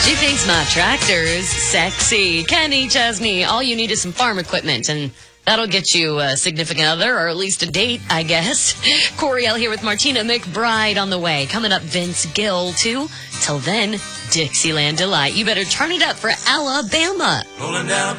She thinks my tractor's sexy. Kenny Chesney, all you need is some farm equipment, and that'll get you a significant other, or at least a date, I guess. Coriel here with Martina McBride on the way. Coming up, Vince Gill, too. Till then, Dixieland Delight. You better turn it up for Alabama. Rolling down